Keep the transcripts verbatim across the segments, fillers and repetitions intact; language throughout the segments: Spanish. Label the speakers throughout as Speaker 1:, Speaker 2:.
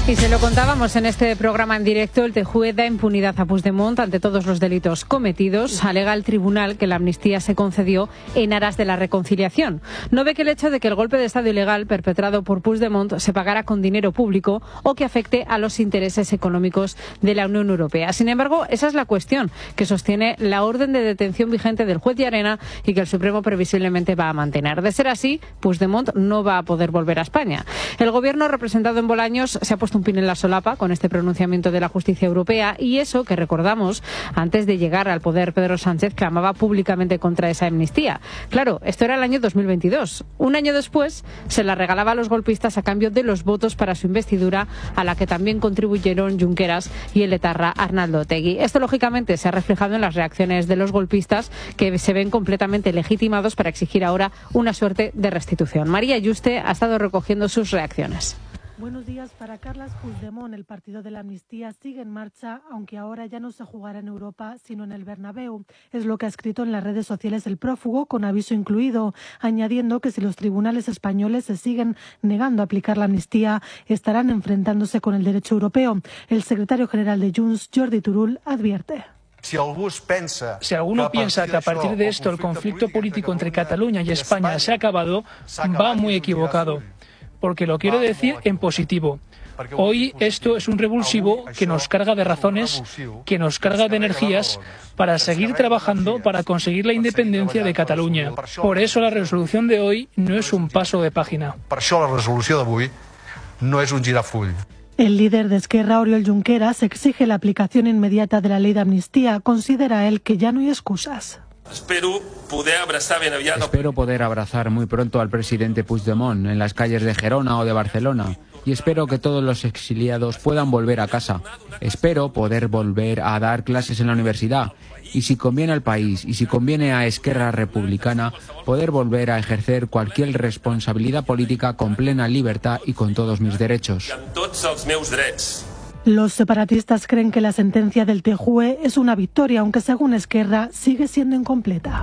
Speaker 1: Y se lo contábamos en este programa en directo, el T J U E da impunidad a Puigdemont ante todos los delitos cometidos. Alega el tribunal que la amnistía se concedió en aras de la reconciliación. No ve que el hecho de que el golpe de Estado ilegal perpetrado por Puigdemont se pagara con dinero público o que afecte a los intereses económicos de la Unión Europea. Sin embargo, esa es la cuestión que sostiene la orden de detención vigente del juez Llarena y que el Supremo previsiblemente va a mantener. De ser así, Puigdemont no va a poder volver a España. El gobierno representado en Bolaños se ha puesto un pin en la solapa con este pronunciamiento de la justicia europea y eso que recordamos, antes de llegar al poder Pedro Sánchez clamaba públicamente contra esa amnistía. Claro, esto era el año dos mil veintidós. Un año después se la regalaba a los golpistas a cambio de los votos para su investidura, a la que también contribuyeron Junqueras y el etarra Arnaldo Otegi. Esto lógicamente se ha reflejado en las reacciones de los golpistas, que se ven completamente legitimados para exigir ahora una suerte de restitución. María Yuste ha estado recogiendo sus reacciones.
Speaker 2: Buenos días. Para Carles Puigdemont, el partido de la amnistía sigue en marcha, aunque ahora ya no se jugará en Europa, sino en el Bernabéu. Es lo que ha escrito en las redes sociales el prófugo, con aviso incluido, añadiendo que si los tribunales españoles se siguen negando a aplicar la amnistía, estarán enfrentándose con el derecho europeo. El secretario general de Junts, Jordi Turull, advierte.
Speaker 3: Si alguno piensa que a partir de esto el conflicto político entre Cataluña y España se ha acabado, va muy equivocado. Porque lo quiero decir en positivo. Hoy esto es un revulsivo que nos carga de razones, que nos carga de energías para seguir trabajando para conseguir la independencia de Cataluña. Por eso la resolución de hoy no es un paso de página.
Speaker 4: Per això la resolució d'avui no és un girafull.
Speaker 2: El líder de Esquerra, Oriol Junqueras, exige la aplicación inmediata de la ley de amnistía. Considera él que ya no hay excusas.
Speaker 5: Espero poder abrazar ben aviat...
Speaker 6: Espero poder abrazar muy pronto al presidente Puigdemont en las calles de Gerona o de Barcelona y espero que todos los exiliados puedan volver a casa. Espero poder volver a dar clases en la universidad y, si conviene al país y si conviene a Esquerra Republicana, poder volver a ejercer cualquier responsabilidad política con plena libertad y con todos mis derechos.
Speaker 5: Amb tots els meus drets.
Speaker 2: Los separatistas creen que la sentencia del T J U E es una victoria, aunque según Esquerra sigue siendo incompleta.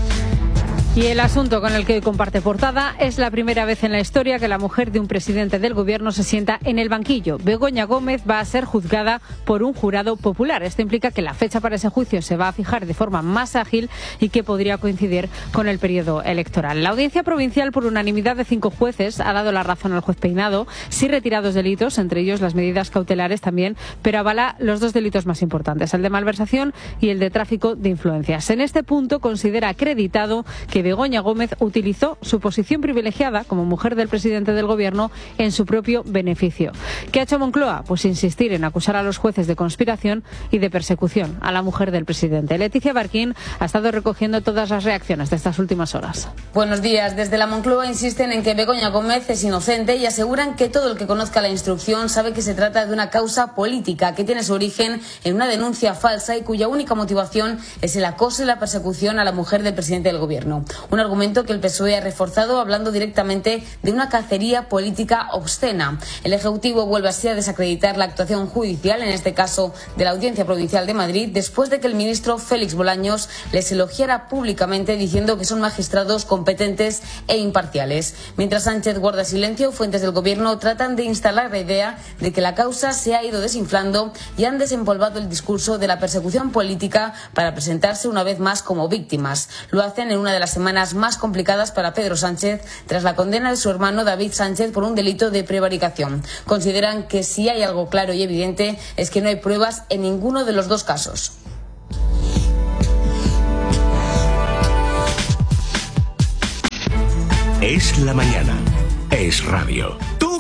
Speaker 1: Y el asunto con el que hoy comparte portada es la primera vez en la historia que la mujer de un presidente del gobierno se sienta en el banquillo. Begoña Gómez va a ser juzgada por un jurado popular. Esto implica que la fecha para ese juicio se va a fijar de forma más ágil y que podría coincidir con el periodo electoral. La audiencia provincial, por unanimidad de cinco jueces, ha dado la razón al juez Peinado, sí retirados delitos, entre ellos las medidas cautelares también, pero avala los dos delitos más importantes, el de malversación y el de tráfico de influencias. En este punto considera acreditado que Begoña Gómez utilizó su posición privilegiada como mujer del presidente del gobierno en su propio beneficio. ¿Qué ha hecho Moncloa? Pues insistir en acusar a los jueces de conspiración y de persecución a la mujer del presidente. Leticia Barquín ha estado recogiendo todas las reacciones de estas últimas horas.
Speaker 7: Buenos días. Desde la Moncloa insisten en que Begoña Gómez es inocente y aseguran que todo el que conozca la instrucción sabe que se trata de una causa política que tiene su origen en una denuncia falsa y cuya única motivación es el acoso y la persecución a la mujer del presidente del gobierno. Un argumento que el P S O E ha reforzado hablando directamente de una cacería política obscena. El Ejecutivo vuelve así a desacreditar la actuación judicial, en este caso de la Audiencia Provincial de Madrid, después de que el ministro Félix Bolaños les elogiara públicamente diciendo que son magistrados competentes e imparciales. Mientras Sánchez guarda silencio, fuentes del gobierno tratan de instalar la idea de que la causa se ha ido desinflando y han desempolvado el discurso de la persecución política para presentarse una vez más como víctimas. Lo hacen en una de las semanas más complicadas para Pedro Sánchez tras la condena de su hermano David Sánchez por un delito de prevaricación. Consideran que si hay algo claro y evidente es que no hay pruebas en ninguno de los dos casos.
Speaker 8: Es la mañana. Es radio. Tú